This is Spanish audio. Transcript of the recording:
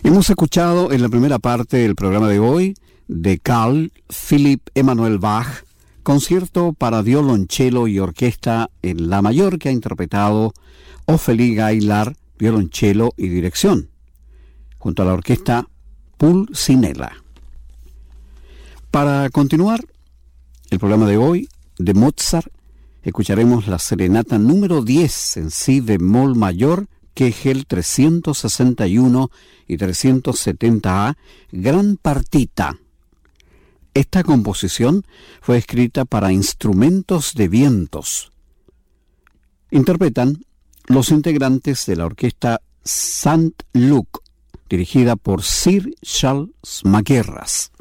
Hemos escuchado en la primera parte del programa de hoy de Carl Philipp Emanuel Bach, concierto para violonchelo y orquesta en la mayor, que ha interpretado Ophélie Gaillard, violonchelo y dirección, junto a la orquesta Pulcinella. Para continuar el programa de hoy de Mozart, escucharemos la serenata número 10 en si bemol mayor, Kegel 361 y 370A, gran partita. Esta composición fue escrita para instrumentos de vientos. Interpretan los integrantes de la orquesta Saint-Luc, dirigida por Sir Charles Maquerras.